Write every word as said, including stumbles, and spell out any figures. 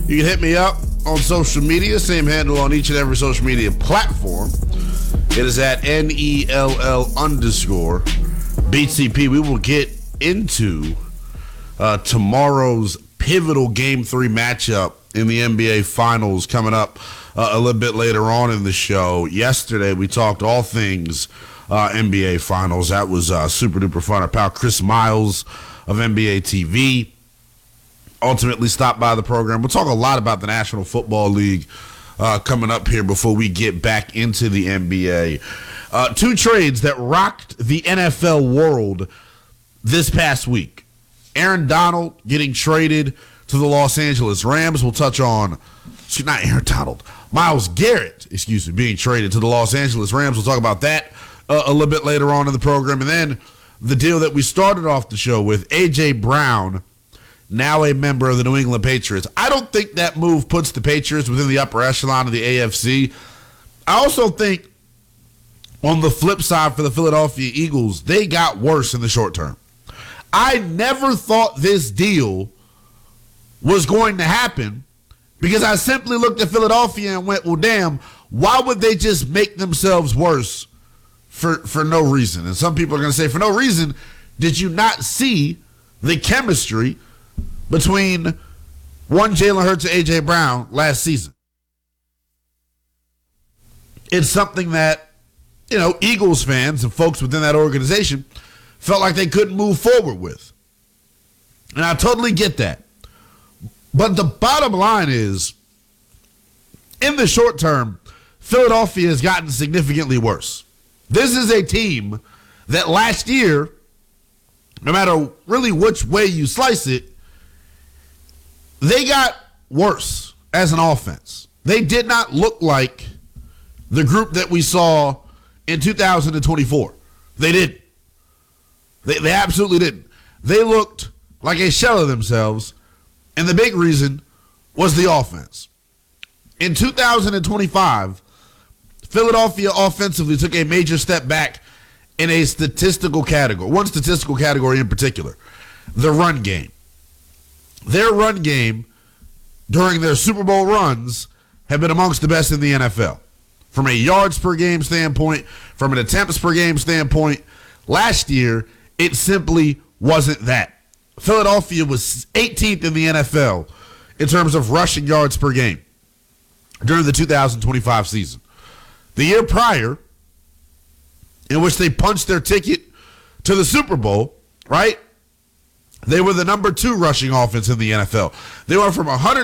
You can hit me up on social media, same handle on each and every social media platform. It is at N E L L underscore B T P. We will get into uh, tomorrow's pivotal Game three matchup in the N B A Finals coming up uh, a little bit later on in the show. Yesterday, we talked all things uh, N B A Finals. That was uh, super duper fun. Our pal Chris Miles of N B A T V ultimately stopped by the program. We'll talk a lot about the National Football League uh, coming up here before we get back into the N B A. Uh, two trades that rocked the N F L world this past week. Aaron Donald getting traded to the Los Angeles Rams. We'll touch on, excuse, not Aaron Donald, Myles Garrett, excuse me, being traded to the Los Angeles Rams. We'll talk about that uh, a little bit later on in the program. And then the deal that we started off the show with, A J. Brown, now a member of the New England Patriots. I don't think that move puts the Patriots within the upper echelon of the A F C. I also think on the flip side for the Philadelphia Eagles, they got worse in the short term. I never thought this deal was going to happen because I simply looked at Philadelphia and went, well, damn, why would they just make themselves worse for, for no reason? And some people are going to say, for no reason, did you not see the chemistry between one Jalen Hurts and A J. Brown last season? It's something that, you know, Eagles fans and folks within that organization felt like they couldn't move forward with. And I totally get that. But the bottom line is, in the short term, Philadelphia has gotten significantly worse. This is a team that last year, no matter really which way you slice it, they got worse as an offense. They did not look like the group that we saw in two thousand twenty-four. They didn't. They, they absolutely didn't. They looked like a shell of themselves, and the big reason was the offense. In two thousand twenty-five, Philadelphia offensively took a major step back in a statistical category, one statistical category in particular, the run game. Their run game during their Super Bowl runs have been amongst the best in the N F L. From a yards per game standpoint, from an attempts per game standpoint, last year, it simply wasn't that. Philadelphia was eighteenth in the N F L in terms of rushing yards per game during the two thousand twenty-five season. The year prior, in which they punched their ticket to the Super Bowl, right? They were the number two rushing offense in the N F L. They went from one hundred